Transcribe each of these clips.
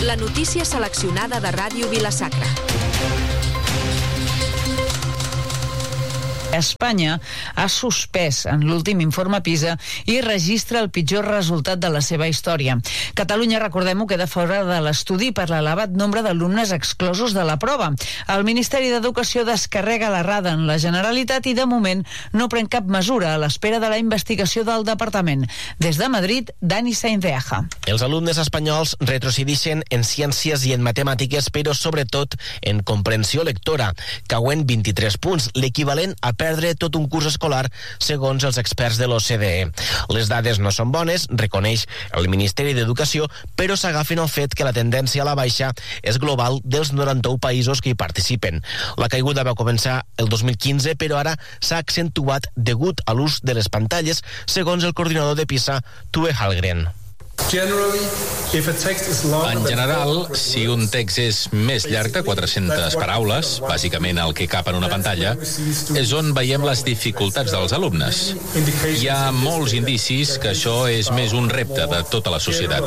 La notícia seleccionada de Ràdio Vila-sacra. Espanya ha suspès en l'últim informe PISA i registra el pitjor resultat de la seva història. Catalunya, recordem-ho, queda fora de l'estudi per l'elevat nombre d'alumnes exclosos de la prova. El Ministeri d'Educació descarrega l'errada en la Generalitat i, de moment, no pren cap mesura a l'espera de la investigació del departament. Des de Madrid, Dani Sainz de Aja. Els alumnes espanyols retrocedixen en ciències i en matemàtiques, però sobretot en comprensió lectora, cauen 23 punts, l'equivalent a perdre tot un curs escolar, segons els experts de l'OCDE. Les dades no són bones, reconeix el Ministeri d'Educació, però s'agafen al fet que la tendència a la baixa és global dels 91 països que hi participen. La caiguda va començar el 2015, però ara s'ha accentuat degut a l'ús de les pantalles, segons el coordinador de PISA, Tue Hallgren. En general, si un text és més llarg de 400 paraules, bàsicament el que cap en una pantalla, és on veiem les dificultats dels alumnes. Hi ha molts indicis que això és més un repte de tota la societat.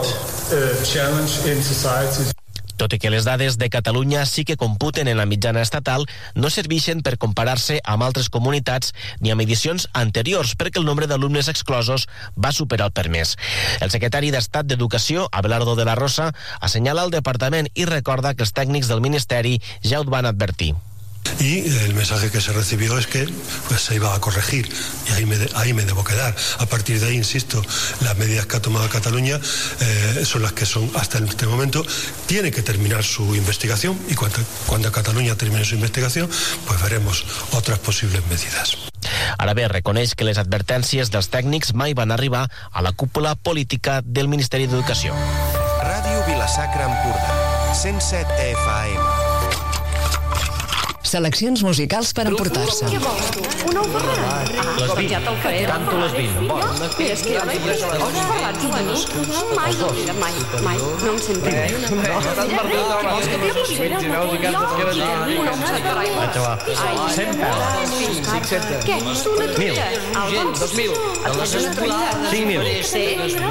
Tot i que les dades de Catalunya sí que computen en la mitjana estatal, no serveixen per comparar-se amb altres comunitats ni amb edicions anteriors, perquè el nombre d'alumnes exclosos va superar el permès. El secretari d'Estat d'Educació, Abelardo de la Rosa, assenyala el departament i recorda que els tècnics del Ministeri ja ho van advertir. Y el mensaje que se recibió es que pues, se iba a corregir y ahí me debo quedar. A partir de ahí, insisto, las medidas que ha tomado Cataluña son las que son hasta este momento. Tiene que terminar su investigación y cuando Cataluña termine su investigación, pues veremos otras posibles medidas. Ara bé, reconeix que les advertències dels tècnics mai van arribar a la cúpula política del Ministeri d'Educació. Ràdio Vila-sacra Empordà, 107 FM. Seleccions musicals per emportar-se. Què vols tu? Una oferta? Les 20. Canto les 20. És que mai no em sento bé. Vols que t'hi pulsera? Vaig, va. 100 peles. Què? Una truita? 1.000. 2.000. Et fas una truita? 5.000. Sí.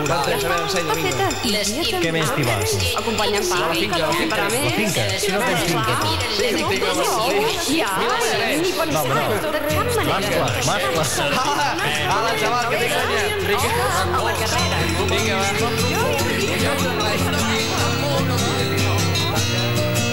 Què més t'hi vas? Acompanyant pa. Per a més. La finca. Si no tens finca. Ja, ni pensar. De cap manera. Mascle. Ala, xaval, que t'he enganyat. A la carrera. Vinga, va.